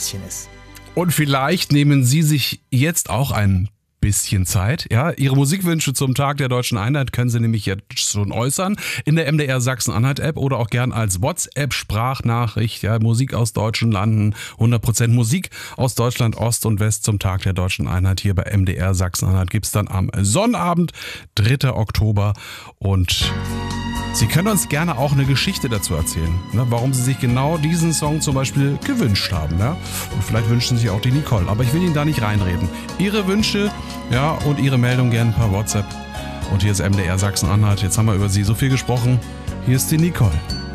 bisschen ist. Und vielleicht nehmen Sie sich jetzt auch ein bisschen Zeit. Ja, Ihre Musikwünsche zum Tag der Deutschen Einheit können Sie nämlich jetzt schon äußern in der MDR Sachsen-Anhalt-App oder auch gern als WhatsApp-Sprachnachricht. Ja, Musik aus deutschen Landen, 100% Musik aus Deutschland, Ost und West zum Tag der Deutschen Einheit. Hier bei MDR Sachsen-Anhalt gibt's dann am Sonnabend, 3. Oktober. Und Sie können uns gerne auch eine Geschichte dazu erzählen, ne, warum Sie sich genau diesen Song zum Beispiel gewünscht haben. Ja? Und vielleicht wünschen Sie sich auch die Nicole, aber ich will Ihnen da nicht reinreden. Ihre Wünsche, ja, und Ihre Meldung gerne per WhatsApp. Und hier ist MDR Sachsen-Anhalt. Jetzt haben wir über Sie so viel gesprochen. Hier ist die Nicole.